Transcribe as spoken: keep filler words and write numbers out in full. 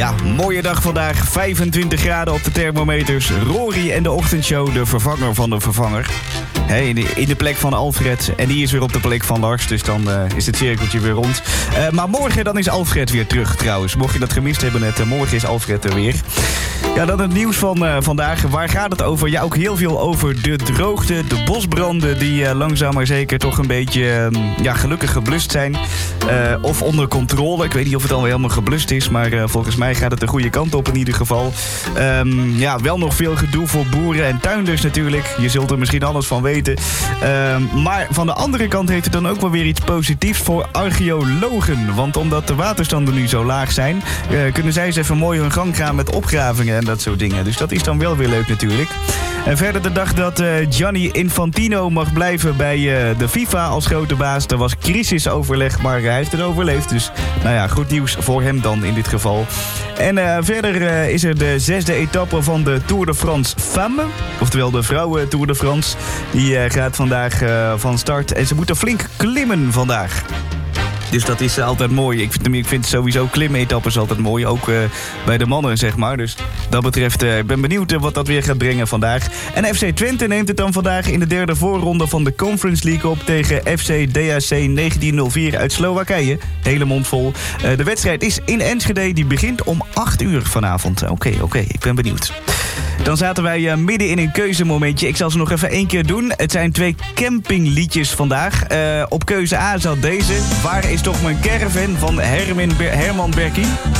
Ja, mooie dag vandaag. vijfentwintig graden op de thermometers. Rory en de ochtendshow, de vervanger van de vervanger. Hey, in, de, in de plek van Alfred. En die is weer op de plek van Lars. Dus dan uh, is het cirkeltje weer rond. Uh, maar morgen dan is Alfred weer terug trouwens. Mocht je dat gemist hebben net, uh, morgen is Alfred er weer. Ja, dan het nieuws van uh, vandaag. Waar gaat het over? Ja, ook heel veel over de droogte. De bosbranden die uh, langzaam maar zeker toch een beetje uh, ja, gelukkig geblust zijn. Uh, of onder controle. Ik weet niet of het al helemaal geblust is. Maar uh, volgens mij gaat het de goede kant op in ieder geval. Um, ja, wel nog veel gedoe voor boeren en tuinders natuurlijk. Je zult er misschien alles van weten. Um, maar van de andere kant heeft het dan ook wel weer iets positiefs voor archeologen. Want omdat de waterstanden nu zo laag zijn, uh, kunnen zij eens even mooi hun gang gaan met opgravingen en dat soort dingen. Dus dat is dan wel weer leuk natuurlijk. En verder de dag dat uh, Gianni Infantino mag blijven bij uh, de FIFA als grote baas. Er was crisisoverleg, maar hij heeft het overleefd. Dus nou ja, goed nieuws voor hem dan in dit geval. En uh, verder uh, is er de zesde etappe van de Tour de France Femmes. Oftewel de vrouwen Tour de France. Die uh, gaat vandaag uh, van start. En ze moeten flink klimmen vandaag. Dus dat is altijd mooi. Ik vind, ik vind sowieso klimetappes altijd mooi. Ook uh, bij de mannen, zeg maar. Dus dat betreft, uh, ik ben benieuwd uh, wat dat weer gaat brengen vandaag. En F C Twente neemt het dan vandaag in de derde voorronde van de Conference League op tegen F C D H C negentien nul vier uit Slowakije. Hele mond vol. Uh, de wedstrijd is in Enschede. Die begint om acht uur vanavond. Oké, okay, oké. Okay, ik ben benieuwd. Dan zaten wij uh, midden in een keuzemomentje. Ik zal ze nog even één keer doen. Het zijn twee campingliedjes vandaag. Uh, op keuze A zat deze. Waar is toch mijn caravan van Herman, Ber- Herman Berkien?